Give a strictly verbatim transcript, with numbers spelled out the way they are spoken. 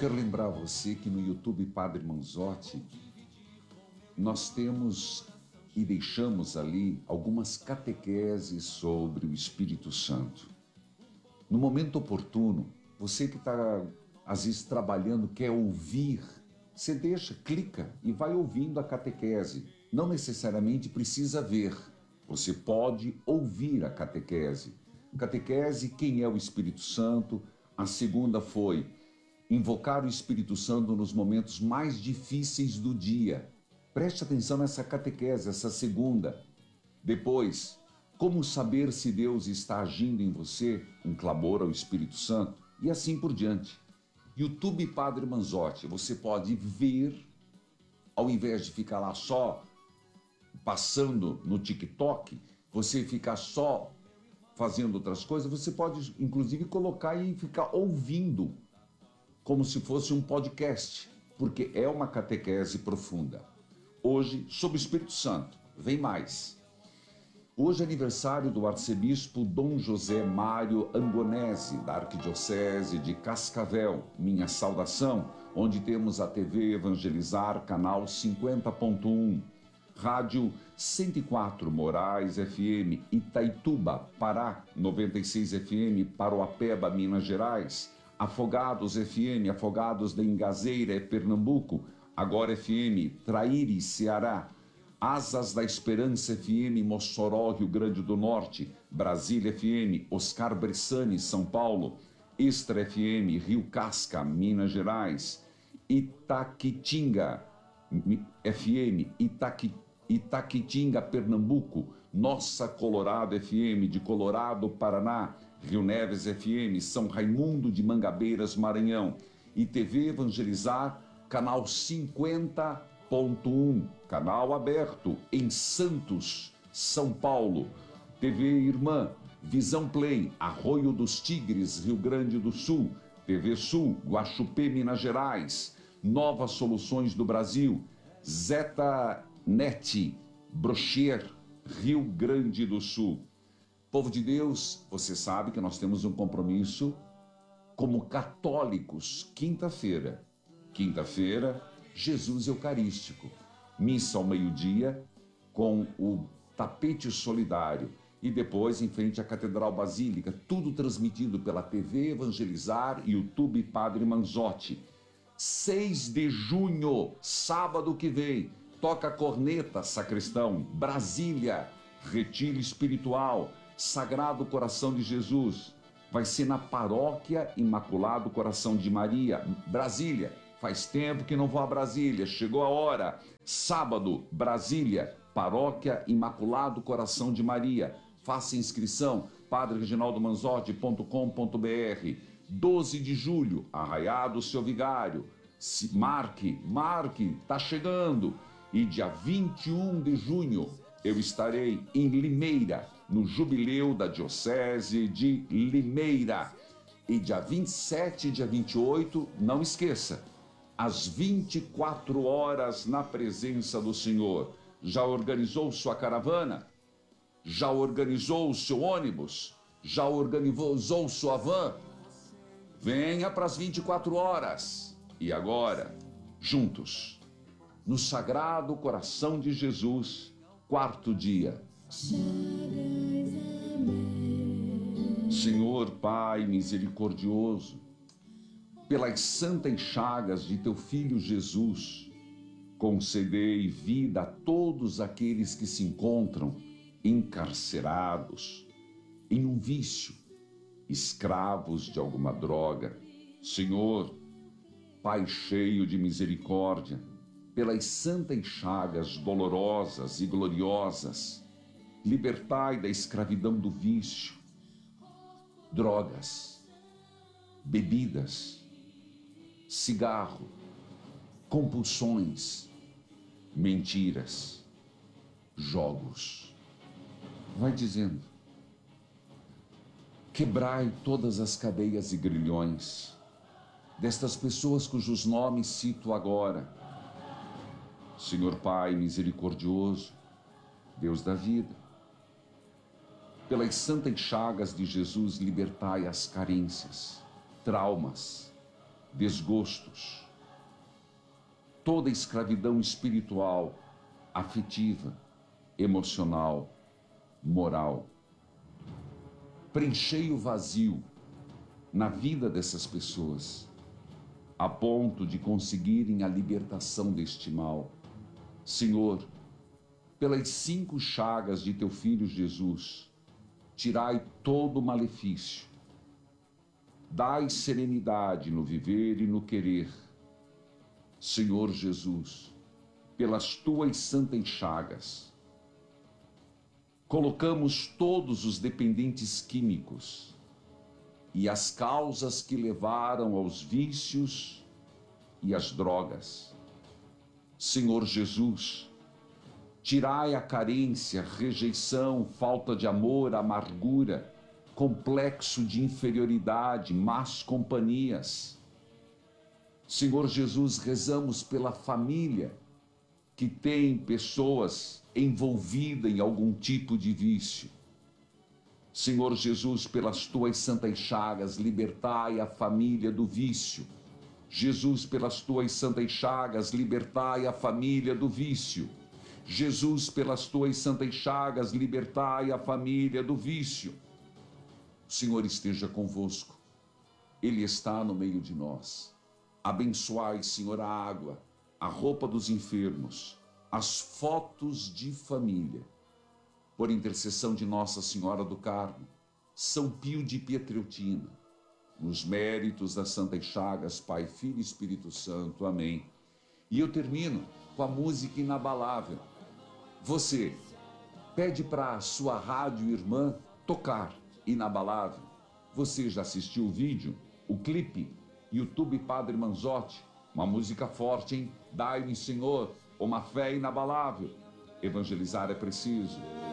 quero lembrar você que no YouTube Padre Manzotti nós temos e deixamos ali algumas catequeses sobre o Espírito Santo. No momento oportuno, você que está às vezes trabalhando, quer ouvir, você deixa, clica e vai ouvindo a catequese. Não necessariamente precisa ver, você pode ouvir a catequese. Catequese, quem é o Espírito Santo? A segunda foi invocar o Espírito Santo nos momentos mais difíceis do dia. Preste atenção nessa catequese, essa segunda. Depois, como saber se Deus está agindo em você? Um clamor ao Espírito Santo. E assim por diante. YouTube Padre Manzotti, você pode ver, ao invés de ficar lá só passando no TikTok, você ficar só fazendo outras coisas, você pode inclusive colocar e ficar ouvindo, como se fosse um podcast, porque é uma catequese profunda. Hoje, sobre o Espírito Santo, vem mais. Hoje é aniversário do arcebispo Dom José Mário Angonese, da Arquidiocese de Cascavel. Minha saudação, onde temos a T V Evangelizar, canal cinquenta ponto um, Rádio cento e quatro Moraes F M, Itaituba, Pará, noventa e seis F M, Paroapeba, Minas Gerais, Afogados F M, Afogados da Ingazeira, Pernambuco, Agora F M, Traíre, Ceará, Asas da Esperança F M, Mossoró, Rio Grande do Norte, Brasília F M, Oscar Bressani, São Paulo, Extra F M, Rio Casca, Minas Gerais, Itaquitinga F M, Itaqui, Itaquitinga, Pernambuco, Nossa Colorado F M, de Colorado, Paraná, Rio Neves F M, São Raimundo de Mangabeiras, Maranhão, e T V Evangelizar, canal cinquenta ponto um, canal aberto em Santos, São Paulo. T V Irmã, Visão Play, Arroio dos Tigres, Rio Grande do Sul. T V Sul, Guaxupé, Minas Gerais. Novas Soluções do Brasil, Zeta Net, Brocher, Rio Grande do Sul. Povo de Deus, você sabe que nós temos um compromisso como católicos, quinta-feira. Quinta-feira, Jesus Eucarístico. Missa ao meio-dia com o tapete solidário. E depois, em frente à Catedral Basílica, tudo transmitido pela T V Evangelizar e YouTube Padre Manzotti. seis de junho, sábado que vem, toca corneta, sacristão, Brasília, retiro espiritual, Sagrado Coração de Jesus. Vai ser na Paróquia Imaculado Coração de Maria, Brasília. Faz tempo que não vou a Brasília, chegou a hora. Sábado, Brasília, Paróquia Imaculado Coração de Maria. Faça inscrição, padre reginaldo manzotti ponto com ponto br. doze de julho, Arraiado Seu Vigário. Se, marque, marque, tá chegando. E dia vinte e um de junho, eu estarei em Limeira, no Jubileu da Diocese de Limeira. E dia vinte e sete e dia vinte e oito, não esqueça, às vinte e quatro horas na presença do Senhor. Já organizou sua caravana? Já organizou o seu ônibus? Já organizou sua van? Venha para as vinte e quatro horas. E agora, juntos, no Sagrado Coração de Jesus, quarto dia. Senhor Pai misericordioso, pelas santas chagas de teu Filho Jesus, concedei vida a todos aqueles que se encontram encarcerados em um vício, escravos de alguma droga. Senhor, Pai cheio de misericórdia, pelas santas chagas dolorosas e gloriosas, libertai da escravidão do vício, drogas, bebidas, cigarro, compulsões, mentiras, jogos. Vai dizendo, quebrai todas as cadeias e grilhões destas pessoas cujos nomes cito agora. Senhor Pai misericordioso, Deus da vida, pelas santas chagas de Jesus, libertai as carências, traumas, desgostos, toda escravidão espiritual, afetiva, emocional, moral. Preenchei o vazio na vida dessas pessoas, a ponto de conseguirem a libertação deste mal. Senhor, pelas cinco chagas de teu Filho Jesus, tirai todo o malefício. Dai serenidade no viver e no querer. Senhor Jesus, pelas tuas santas chagas, colocamos todos os dependentes químicos e as causas que levaram aos vícios e às drogas. Senhor Jesus, tirai a carência, rejeição, falta de amor, amargura, complexo de inferioridade, más companhias. Senhor Jesus, rezamos pela família que tem pessoas envolvidas em algum tipo de vício. Senhor Jesus, pelas tuas santas chagas, libertai a família do vício. Jesus, pelas tuas santas chagas, libertai a família do vício. Jesus, pelas tuas santas chagas, libertai a família do vício. O Senhor esteja convosco. Ele está no meio de nós. Abençoai, Senhor, a água, a roupa dos enfermos, as fotos de família. Por intercessão de Nossa Senhora do Carmo, São Pio de Pietreutina, nos méritos das santas chagas, Pai, Filho e Espírito Santo. Amém. E eu termino com a música Inabalável. Você pede para a sua rádio irmã tocar Inabalável. Você já assistiu o vídeo, o clipe? YouTube Padre Manzotti, uma música forte, hein? Dai-me, Senhor, uma fé inabalável. Evangelizar é preciso.